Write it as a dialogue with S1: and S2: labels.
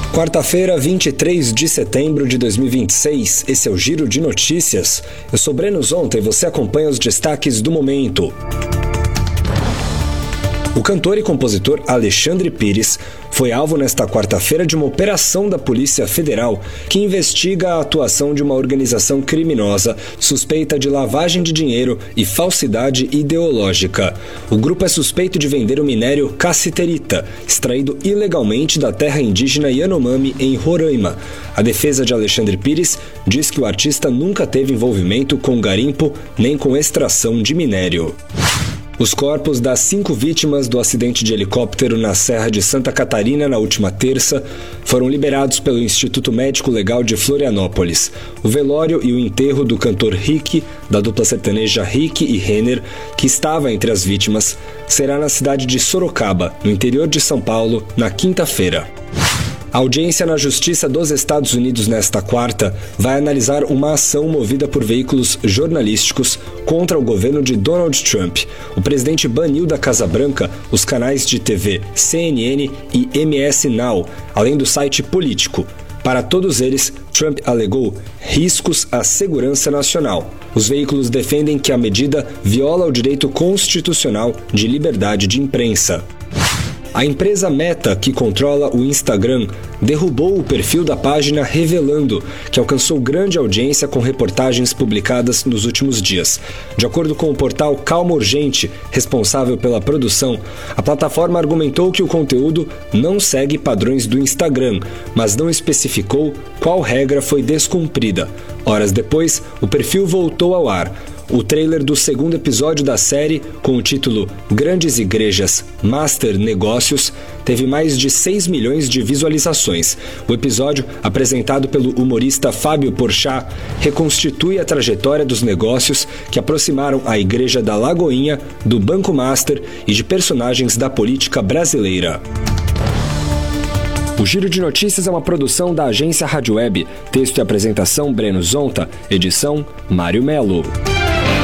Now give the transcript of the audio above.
S1: Quarta-feira, 23 de setembro de 2026, esse é o Giro de Notícias. Eu sou Breno Zonta e você acompanha os destaques do momento. O cantor e compositor Alexandre Pires foi alvo nesta quarta-feira de uma operação da Polícia Federal que investiga a atuação de uma organização criminosa suspeita de lavagem de dinheiro e falsidade ideológica. O grupo é suspeito de vender o minério cassiterita, extraído ilegalmente da terra indígena Yanomami, em Roraima. A defesa de Alexandre Pires diz que o artista nunca teve envolvimento com garimpo nem com extração de minério. Os corpos das 5 vítimas do acidente de helicóptero na Serra de Santa Catarina na última terça foram liberados pelo Instituto Médico Legal de Florianópolis. O velório e o enterro do cantor Rick, da dupla sertaneja Rick e Renner, que estava entre as vítimas, será na cidade de Sorocaba, no interior de São Paulo, na quinta-feira. A audiência na Justiça dos Estados Unidos nesta quarta vai analisar uma ação movida por veículos jornalísticos contra o governo de Donald Trump. O presidente baniu da Casa Branca os canais de TV CNN e MS Now, além do site Político. Para todos eles, Trump alegou riscos à segurança nacional. Os veículos defendem que a medida viola o direito constitucional de liberdade de imprensa. A empresa Meta, que controla o Instagram, derrubou o perfil da página revelando que alcançou grande audiência com reportagens publicadas nos últimos dias. De acordo com o portal Calma Urgente, responsável pela produção, a plataforma argumentou que o conteúdo não segue padrões do Instagram, mas não especificou qual regra foi descumprida. Horas depois, o perfil voltou ao ar. O trailer do segundo episódio da série, com o título Grandes Igrejas, Master Negócios, teve mais de 6 milhões de visualizações. O episódio, apresentado pelo humorista Fábio Porchat, reconstitui a trajetória dos negócios que aproximaram a Igreja da Lagoinha, do Banco Master e de personagens da política brasileira. O Giro de Notícias é uma produção da agência Rádio Web. Texto e apresentação Breno Zonta, edição Mário Melo.